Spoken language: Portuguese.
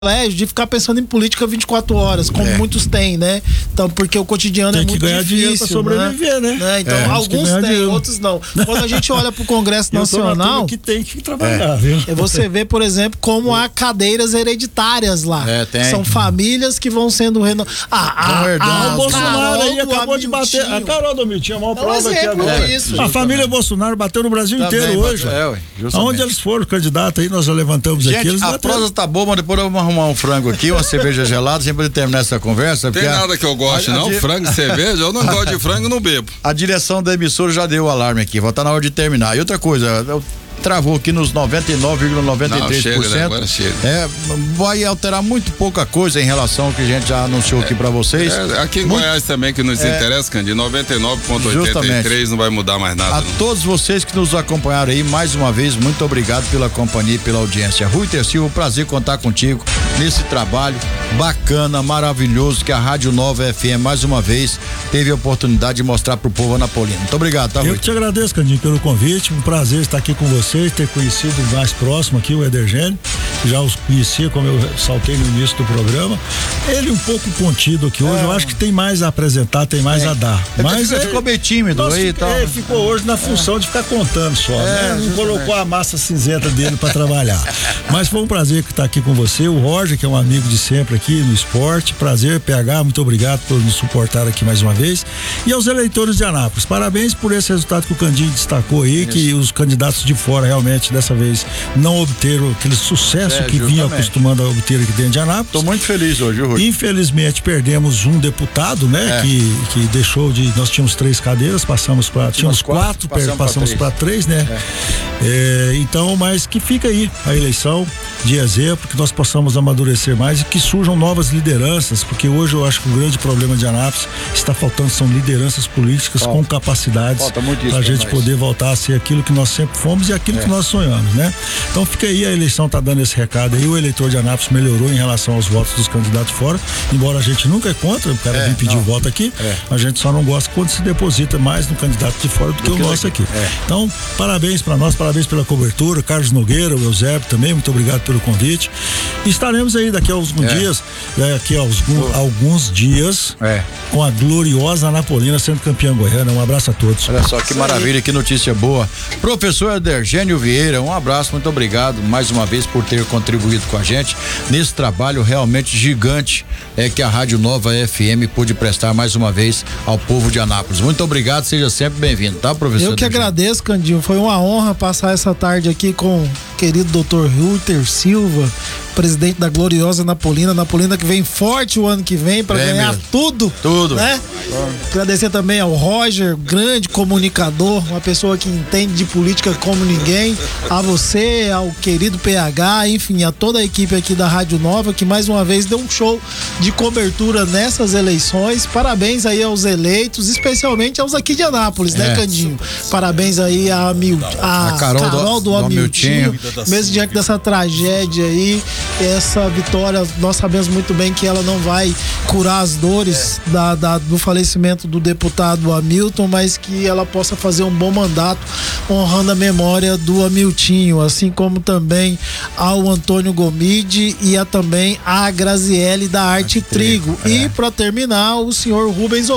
de ficar pensando em política 24 horas, como muitos têm, né? Então, porque o cotidiano é muito difícil pra sobreviver, né? Então, alguns têm, outros não. Quando a gente olha para o Congresso Nacional, que tem que trabalhar, viu? Você vê, por exemplo, como há cadeiras hereditárias lá. Tem. São famílias que vão sendo renovadas. O Bolsonaro aí acabou de bater. A Carol do Miltinho, a maior prova aqui agora. A família Bolsonaro bateu no Brasil inteiro hoje. Aonde eles foram candidatos aí, nós já levantamos aqui. Eles a prosa tá boa, mas depois vamos arrumar um frango aqui, uma cerveja gelada, sempre terminar essa conversa. Tem nada que eu goste, não? Frango e cerveja? Eu não gosto de frango e não bebo. A direção da emissora já deu o alarme aqui, vai estar na hora de terminar. E outra coisa, travou aqui nos 99,93%. Agora chega. Vai alterar muito pouca coisa em relação ao que a gente já anunciou aqui pra vocês. Aqui em Goiás também, que nos interessa, Candi, 99,83 não vai mudar mais nada. A todos vocês que nos acompanharam aí, mais uma vez, muito obrigado pela companhia e pela audiência. Rui Silva, prazer contar contigo nesse trabalho bacana, maravilhoso, que a Rádio Nova FM, mais uma vez, teve a oportunidade de mostrar pro povo anapolino. Muito obrigado, tá, Rui? Eu que te agradeço, Candinho, pelo convite, um prazer estar aqui com vocês, ter conhecido mais próximo aqui o Edergênio, já os conhecia, como eu saltei no início do programa. Ele um pouco contido aqui hoje, eu acho que tem mais a apresentar, tem mais a dar. Mas ele ficou meio tímido aí e tal. Ele ficou hoje na função de ficar contando só, né? Não colocou a massa cinzenta dele para trabalhar. Mas foi um prazer estar aqui com você, o Roger, que é um amigo de sempre aqui no esporte, prazer, PH, muito obrigado por nos suportar aqui mais uma vez. E aos eleitores de Anápolis, parabéns por esse resultado que o Candinho destacou aí, que os candidatos de fora realmente dessa vez não obteram aquele sucesso que vinha acostumando a obter aqui dentro de Anápolis. Tô muito feliz hoje, Rui. Infelizmente perdemos um deputado, né? Que deixou de, nós tínhamos 3 cadeiras, passamos para, tínhamos 4, passamos para 3, né? Então, mas que fica aí a eleição de exemplo, que nós possamos amadurecer mais e que surjam novas lideranças, porque hoje eu acho que o grande problema de Anápolis está faltando são lideranças políticas com capacidades para a gente poder voltar a ser aquilo que nós sempre fomos e aquilo que nós sonhamos, né? Então fica aí, a eleição tá dando esse recado aí, o eleitor de Anápolis melhorou em relação aos votos dos candidatos fora, embora a gente nunca é contra, o cara vir pedir o voto aqui, a gente só não gosta quando se deposita mais no candidato de fora do que o nosso aqui. Então, parabéns para nós, parabéns pela cobertura, Carlos Nogueira, o Eusébio também, muito obrigado pelo convite. E estaremos aí daqui a alguns dias, alguns dias, com a gloriosa Anapolina sendo campeã goiana. Um abraço a todos. Olha só que maravilha, que notícia boa. Professor Edergênio Vieira, um abraço, muito obrigado mais uma vez por ter contribuído com a gente nesse trabalho realmente gigante que a Rádio Nova FM pôde prestar mais uma vez ao povo de Anápolis. Muito obrigado, seja sempre bem-vindo, tá, professor? Eu que agradeço, Candinho, foi uma honra passar essa tarde aqui com o querido Dr. Rui Silva, presidente da gloriosa Anapolina que vem forte o ano que vem para ganhar tudo, né? Agradecer também ao Roger, grande comunicador, uma pessoa que entende de política como ninguém, a você, ao querido PH, enfim, a toda a equipe aqui da Rádio Nova, que mais uma vez deu um show de cobertura nessas eleições. Parabéns aí aos eleitos, especialmente aos aqui de Anápolis, né, Candinho? Parabéns aí a Carol do Amiltinho, mesmo diante dessa tragédia aí, essa vitória, nós sabemos muito bem que ela não vai curar as dores do falecimento do deputado Hamilton, mas que ela possa fazer um bom mandato honrando a memória do Hamiltinho, assim como também ao Antônio Gomide e também a Graziele da Arte Trigo. E para terminar, o senhor Rubens